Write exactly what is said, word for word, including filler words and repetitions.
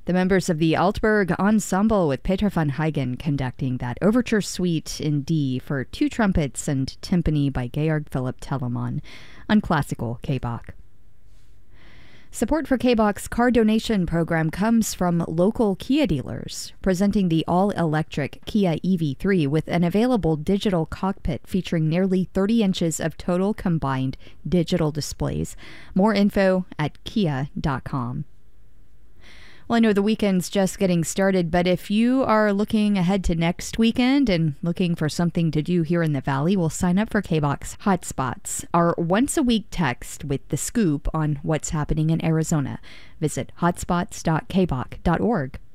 The members of the Altberg Ensemble with Peter van Huygen conducting that Overture Suite in D for two trumpets and timpani by Georg Philipp Telemann on Classical K-Bach. Support for K-Bach's car donation program comes from local Kia dealers, presenting the all-electric Kia E V three with an available digital cockpit featuring nearly thirty inches of total combined digital displays. More info at kia dot com. Well, I know the weekend's just getting started, but if you are looking ahead to next weekend and looking for something to do here in the Valley, we'll sign up for K-Bach's Hotspots, our once-a-week text with the scoop on what's happening in Arizona. Visit hotspots dot k bach dot org.